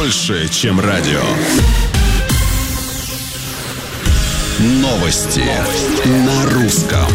больше, чем радио. Новости на русском.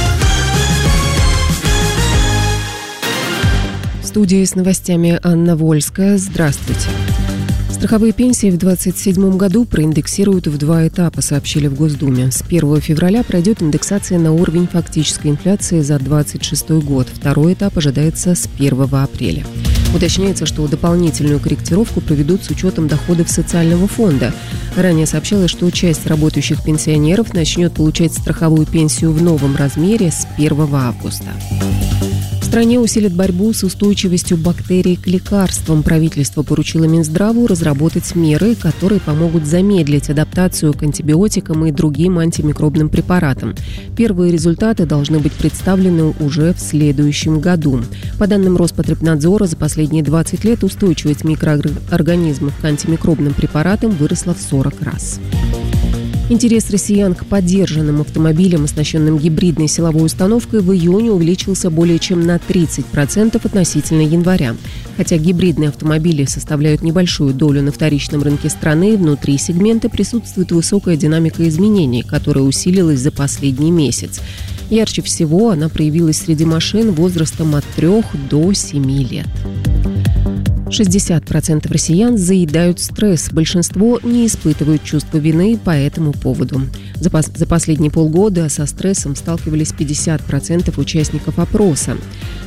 В студии с новостями Анна Вольская. Здравствуйте. Страховые пенсии в 2027 году проиндексируют в 2 этапа, сообщили в Госдуме. С 1 февраля пройдет индексация на уровень фактической инфляции за 2026 год. Второй этап ожидается с 1 апреля. Уточняется, что дополнительную корректировку проведут с учетом доходов социального фонда. Ранее сообщалось, что часть работающих пенсионеров начнет получать страховую пенсию в новом размере с 1 августа. В стране усилит борьбу с устойчивостью бактерий к лекарствам. Правительство поручило Минздраву разработать меры, которые помогут замедлить адаптацию к антибиотикам и другим антимикробным препаратам. Первые результаты должны быть представлены уже в следующем году. По данным Роспотребнадзора, за последние 20 лет устойчивость микроорганизмов к антимикробным препаратам выросла в 40 раз. Интерес россиян к подержанным автомобилям, оснащенным гибридной силовой установкой, в июне увеличился более чем на 30% относительно января. Хотя гибридные автомобили составляют небольшую долю на вторичном рынке страны, внутри сегмента присутствует высокая динамика изменений, которая усилилась за последний месяц. Ярче всего она проявилась среди машин возрастом от 3 до 7 лет. 60% россиян заедают стресс. Большинство не испытывают чувства вины по этому поводу. За последние полгода со стрессом сталкивались 50% участников опроса.